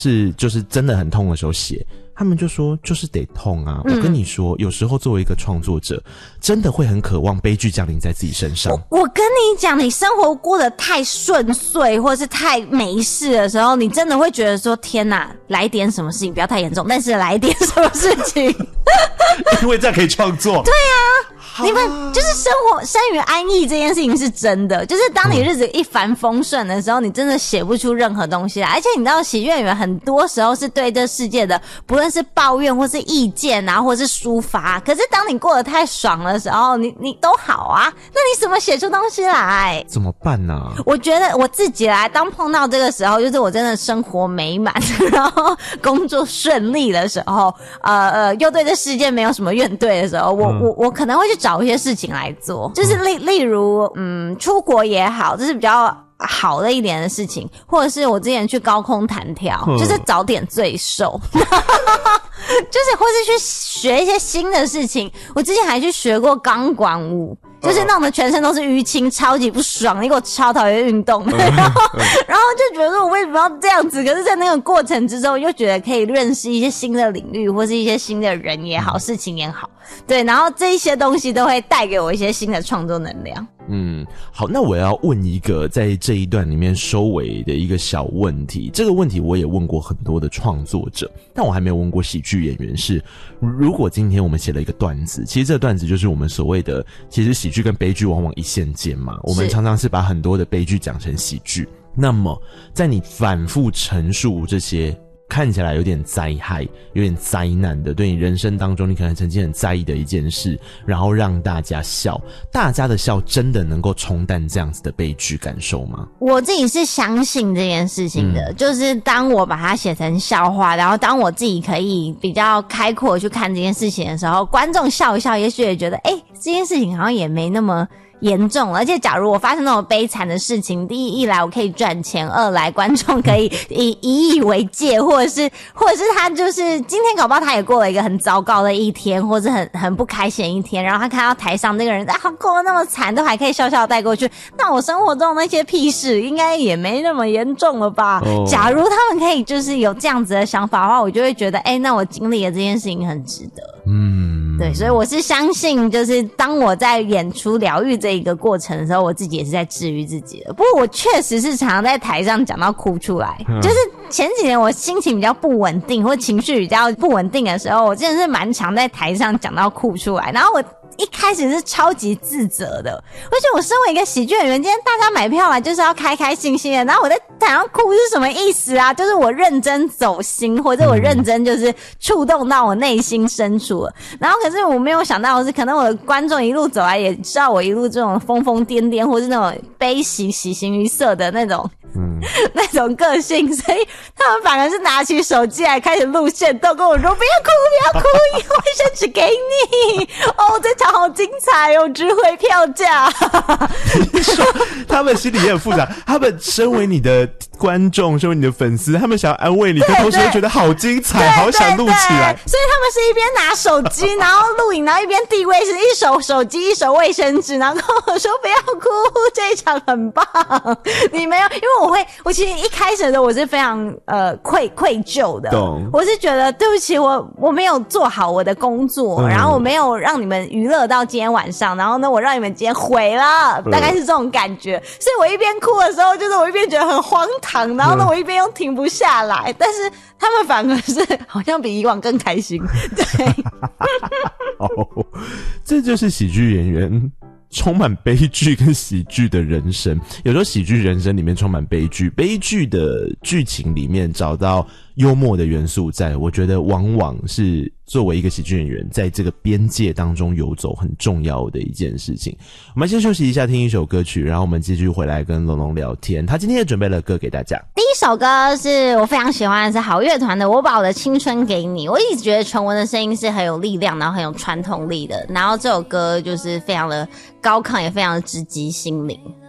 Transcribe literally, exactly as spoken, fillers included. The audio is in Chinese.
是就是真的很痛的时候写，他们就说就是得痛啊、嗯、我跟你说有时候作为一个创作者真的会很渴望悲剧降临在自己身上。 我, 我跟你讲，你生活过得太顺遂或是太没事的时候，你真的会觉得说天哪，来点什么事情不要太严重，但是来点什么事情因为这样可以创作。 对啊，你们就是生活生于安逸这件事情是真的，就是当你日子一帆风顺的时候、嗯、你真的写不出任何东西来。而且你知道喜剧演员很多时候是对这世界的不论是抱怨或是意见啊或是抒发，可是当你过得太爽的时候，你你都好啊，那你怎么写出东西来？ 怎么办啊？ 我觉得我自己来，当碰到这个时候，就是我真的生活美满然后工作顺利的时候，呃呃又对这世界没有什么怨怼的时候，我、嗯、我我可能会去找一些事情来做，就是例例如嗯出国也好，这是比较好的一点的事情，或者是我之前去高空弹跳、嗯、就是早点罪受就是或是去学一些新的事情。我之前还去学过钢管舞，就是弄得全身都是淤青，超级不爽，你给我超讨厌运动然后然后就觉得我为什么要这样子，可是在那个过程之中又觉得可以认识一些新的领域或是一些新的人也好，事情也好，对，然后这一些东西都会带给我一些新的创作能量。 嗯，好，那我要问一个在这一段里面收尾的一个小问题。这个问题我也问过很多的创作者，但我还没有问过喜剧演员，是如果今天我们写了一个段子，其实这个段子就是我们所谓的，其实喜剧跟悲剧往往一线间嘛，我们常常是把很多的悲剧讲成喜剧。那么在你反复陈述这些看起来有点灾害有点灾难的，对你人生当中你可能曾经很在意的一件事，然后让大家笑，大家的笑真的能够冲淡这样子的悲剧感受吗？ 我自己是相信这件事情的、嗯、就是当我把它写成笑话，然后当我自己可以比较开阔去看这件事情的时候，观众笑一笑也许也觉得诶、欸、这件事情好像也没那么严重，而且假如我发生那种悲惨的事情，第一一来我可以赚钱，二来观众可以以以以为戒，或者是或者是他就是今天搞不好他也过了一个很糟糕的一天，或者很很不开心的一天，然后他看到台上那个人啊过得那么惨都还可以笑笑带过去，那我生活中那些屁事应该也没那么严重了吧、oh. 假如他们可以就是有这样子的想法的话，我就会觉得诶、欸、那我经历了这件事情很值得。嗯，对，所以我是相信就是当我在演出疗愈这一个过程的时候，我自己也是在治愈自己的。不过我确实是常常在台上讲到哭出来、嗯、就是前几年我心情比较不稳定或情绪比较不稳定的时候，我真的是蛮常在台上讲到哭出来，然后我一开始是超级自责的，而且我身为一个喜剧演员，今天大家买票来就是要开开心心的，然后我在台上哭是什么意思啊？就是我认真走心，或者我认真就是触动到我内心深处了。然后可是我没有想到的是，可能我的观众一路走来也知道我一路这种疯疯癫癫或是那种悲喜喜形于色的那种嗯，那种个性，所以他们反而是拿起手机来开始录线动，跟我说不要哭不要哭卫生纸给你哦，这场好精彩哦，值回票价你说他们心里也很复杂，他们身为你的观众，身为你的粉丝，他们想要安慰你，可同时又觉得好精彩，好想录起来， 所以他们是一边拿手机然后录影，然后一边递卫生，一手手机一手卫生纸，然后跟我说不要哭，这一场很棒。你没有，因为我会，我其实一开始的时候我是非常呃愧愧疚的，我是觉得对不起，我我没有做好我的工作、嗯、然后我没有让你们娱乐到今天晚上，然后呢我让你们今天毁了、嗯、大概是这种感觉，所以我一边哭的时候就是我一边觉得很荒唐，然后呢我一边又停不下来、嗯、但是他们反而是好像比以往更开心对哦，这就是喜剧演员充满悲剧跟喜剧的人生。有时候喜剧人生里面充满悲剧，悲剧的剧情里面找到幽默的元素在，我觉得往往是作为一个喜剧演员在这个边界当中游走很重要的一件事情。我们先休息一下，听一首歌曲，然后我们继续回来跟龙龙聊天。他今天也准备了歌给大家， 第一首歌是我非常喜欢的，是好乐团的《我把我的青春给你》。我一直觉得纯文的声音是很有力量，然后很有传统力的，然后这首歌就是非常的高亢，也非常的直击心灵。